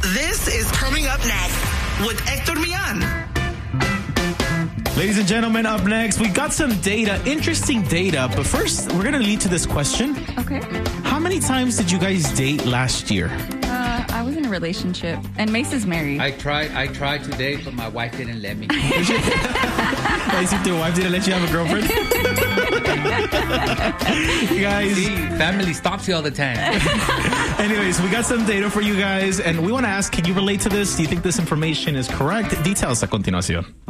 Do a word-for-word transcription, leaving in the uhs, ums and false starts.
This is Coming Up Next with Hector Millan. Ladies and gentlemen, up next, we got some data, interesting data. But first, we're going to lead to this question. Okay. How many times did you guys date last year? Uh, I was in a relationship, and Mace is married. I tried I tried today, but my wife didn't let me. I see your wife didn't let you have a girlfriend? You guys. See, family stops you all the time. Anyways, we got some data for you guys, and we want to ask, can you relate to this? Do you think this information is correct? Details a continuación.